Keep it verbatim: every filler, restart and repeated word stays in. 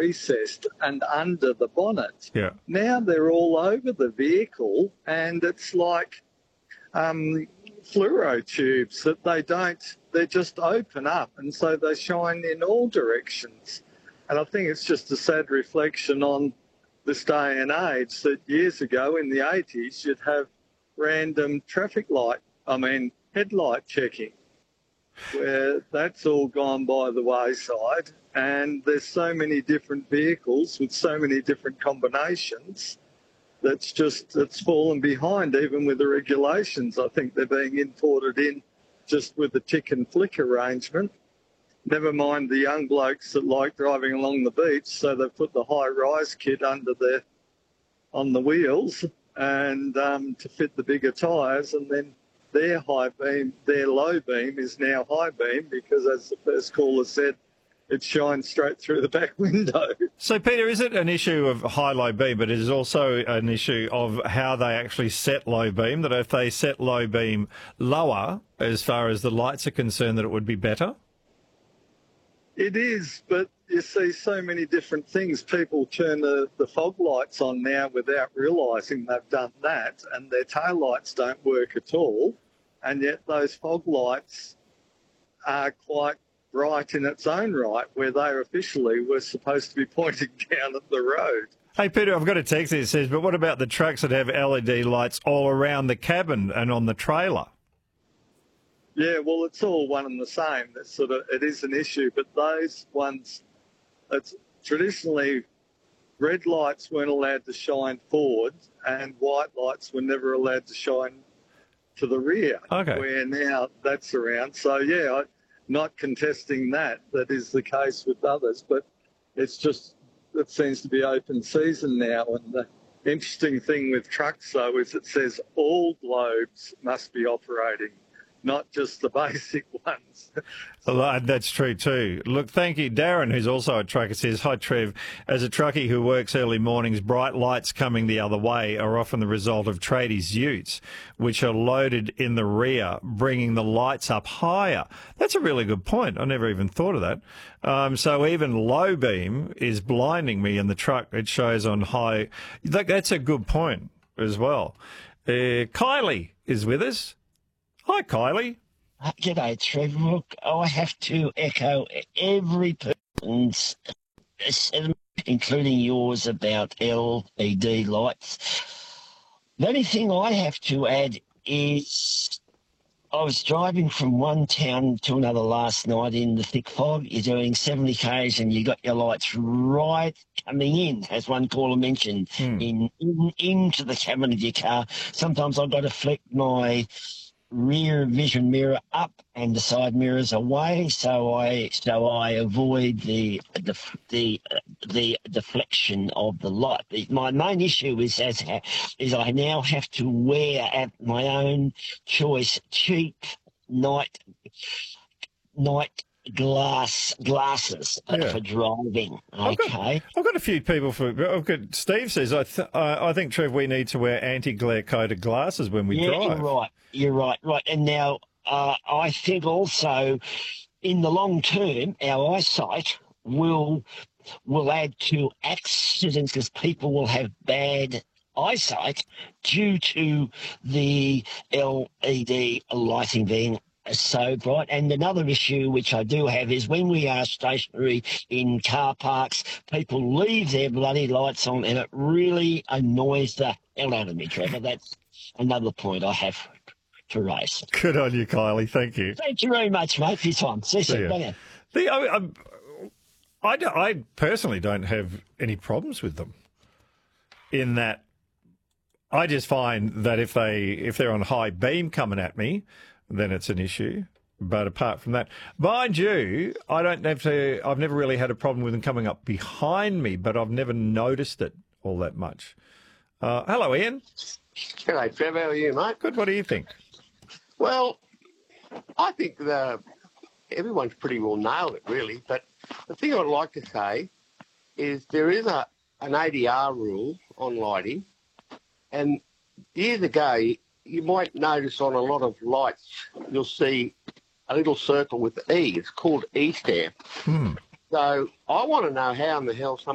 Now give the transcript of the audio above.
recessed and under the bonnet. Yeah. Now they're all over the vehicle, and it's like um, fluoro tubes that they don't, they just open up, and so they shine in all directions. And I think it's just a sad reflection on this day and age that years ago in the eighties, you'd have random traffic light, I mean, headlight checking, where that's all gone by the wayside. And there's so many different vehicles with so many different combinations that's just, it's fallen behind even with the regulations. I think they're being imported in just with the tick and flick arrangement. Never mind the young blokes that like driving along the beach, so they've put the high-rise kit under their, on the wheels and um, to fit the bigger tyres, and then their high beam, their low beam is now high beam because, as the first caller said, it shines straight through the back window. So, Peter, is it an issue of high-low beam, but it is also an issue of how they actually set low beam, that if they set low beam lower, as far as the lights are concerned, that it would be better? It is, but you see so many different things. People turn the, the fog lights on now without realising they've done that, and their tail lights don't work at all, and yet those fog lights are quite bright in its own right, where they officially were supposed to be pointing down at the road. Hey, Peter, I've got a text here that says, but what about the trucks that have L E D lights all around the cabin and on the trailer? Yeah, well, it's all one and the same. It's sort of, it is an issue, but those ones, it's traditionally red lights weren't allowed to shine forward and white lights were never allowed to shine to the rear. Okay. Where now that's around. So, yeah, I'm not contesting that. That is the case with others, but it's just, it seems to be open season now. And the interesting thing with trucks, though, is it says all globes must be operating, not just the basic ones. Well, that's true too. Look, thank you. Darren, who's also a trucker, says, hi, Trev. As a truckie who works early mornings, bright lights coming the other way are often the result of tradies' utes, which are loaded in the rear, bringing the lights up higher. That's a really good point. I never even thought of that. Um, so even low beam is blinding me in the truck. It shows on high. That, that's a good point as well. Uh, Kylie is with us. Hi, Kylie. G'day, Trevor. Look, I have to echo every person's, including yours, about L E D lights. The only thing I have to add is I was driving from one town to another last night in the thick fog. You're doing seventy kays and you got your lights right coming in, as one caller mentioned, Hmm. in, in into the cabin of your car. Sometimes I've got to flick my rear vision mirror up and the side mirrors away, so I so I avoid the the the, the deflection of the light. My main issue is as is I now have to wear at my own choice cheap night night glass glasses Yeah. for driving. I've got, Okay. I've got a few people for. I've got Steve says I th- uh, I think Trev we need to wear anti-glare coated glasses when we yeah, drive. You're right. You're right. Right. And now uh, I think also in the long term, our eyesight will will add to accidents because people will have bad eyesight due to the L E D lighting being so bright. And another issue which I do have is when we are stationary in car parks, people leave their bloody lights on and it really annoys the hell out of me, Trevor. That's another point I have to raise. Good on you, Kylie. Thank you. Thank you very much, mate, for your time. See you See soon. ya. Bye. The, I, I, I, don't- I personally don't have any problems with them. In that, I just find that if they if they're on high beam coming at me, then it's an issue. But apart from that, mind you, I don't have to. I've never really had a problem with them coming up behind me, but I've never noticed it all that much. Uh, hello, Ian. G'day, Trev. How are you, mate? Good. What do you think? Well, I think the, everyone's pretty well nailed it, really. But the thing I'd like to say is there is a an A D R rule on lighting. And years ago, you might notice on a lot of lights, you'll see a little circle with E. It's called E-stamp. Hmm. So I want to know how in the hell some